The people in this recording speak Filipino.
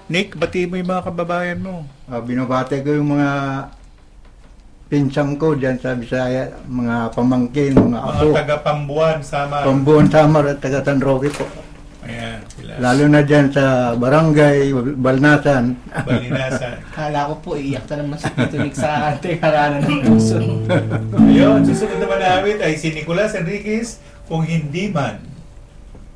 Nick, bati mo yung mga kababayan mo. Binabati ko yung mga pinsang ko dyan sa Bisaya, mga pamangkin, mga apo. Mga taga-Pambuan, Samar. Pambuon, Samar at taga San Roque po. Ayan, sila. Lalo na dyan sa barangay, Balnasan. Balinasan. Kala ko po, iiyak na naman si Tito Nick sa ating haranan ng puso. Ayun, susunod naman namin ay si Nicolas Enriquez, Kung Hindi Man.